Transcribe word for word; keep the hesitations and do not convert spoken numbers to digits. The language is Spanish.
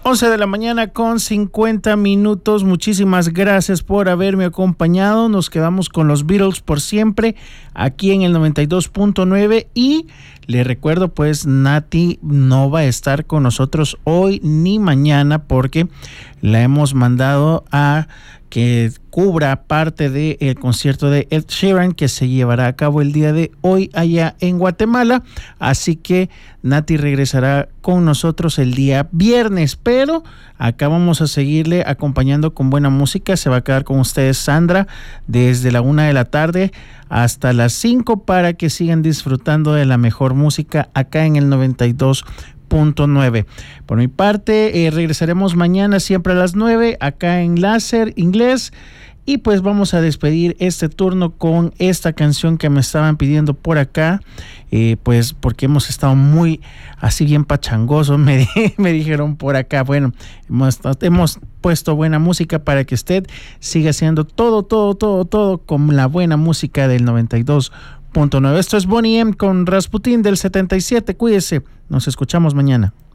once de la mañana con cincuenta minutos. Muchísimas gracias por haberme acompañado. Nos quedamos con los Beatles por siempre aquí en el noventa y dos punto nueve y le recuerdo, pues Nati no va a estar con nosotros hoy ni mañana porque la hemos mandado a que cubra parte del concierto de Ed Sheeran que se llevará a cabo el día de hoy allá en Guatemala. Así que Nati regresará con nosotros el día viernes, pero acá vamos a seguirle acompañando con buena música. Se va a quedar con ustedes Sandra desde la una de la tarde hasta las cinco para que sigan disfrutando de la mejor música acá en el noventa y dos punto nueve. Por mi parte, eh, regresaremos mañana siempre a las nueve acá en Láser Inglés. Y pues vamos a despedir este turno con esta canción que me estaban pidiendo por acá, eh, pues porque hemos estado muy así bien pachangosos, me, me dijeron por acá. Bueno, hemos, hemos puesto buena música para que usted siga haciendo todo, todo, todo, todo con la buena música del noventa y dos punto nueve. Esto es Bonnie M con Rasputin del setenta y siete. Cuídese, nos escuchamos mañana.